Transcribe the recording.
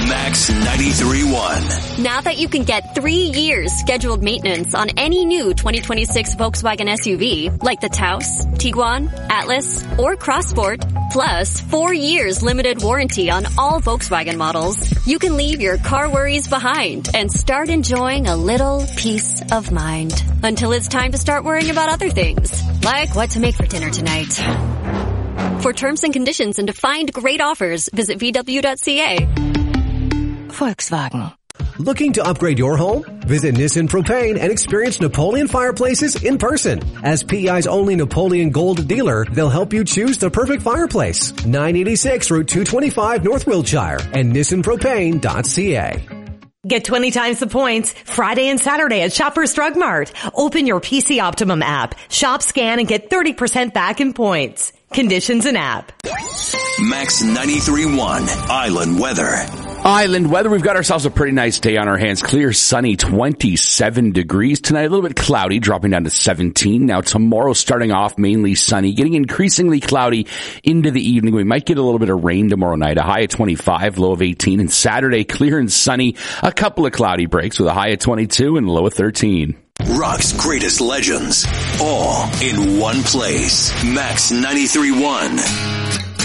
Max 93.1. Now that you can get 3 years scheduled maintenance on any new 2026 Volkswagen SUV, like the Taos, Tiguan, Atlas, or Crossport, plus 4 years limited warranty on all Volkswagen models, you can leave your car worries behind and start enjoying a little peace of mind. Until it's time to start worrying about other things, like what to make for dinner tonight. For terms and conditions and to find great offers, visit VW.ca. Volkswagen. Looking to upgrade your home? Visit Nissan Propane and experience Napoleon fireplaces in person. As PEI's only Napoleon Gold dealer, they'll help you choose the perfect fireplace. 986 Route 225 North Wiltshire and nissanpropane.ca. Get 20 times the points Friday and Saturday at Shoppers Drug Mart. Open your PC Optimum app, shop, scan, and get 30% back in points. Conditions and app. Max 93.1 Island Weather. Island weather, we've got ourselves a pretty nice day on our hands. Clear, sunny, 27 degrees. Tonight, a little bit cloudy, dropping down to 17. Now, tomorrow, starting off mainly sunny, getting increasingly cloudy into the evening. We might get a little bit of rain tomorrow night, a high of 25, low of 18. And Saturday, clear and sunny, a couple of cloudy breaks with a high of 22 and low of 13. Rock's greatest legends, all in one place. Max 93.1.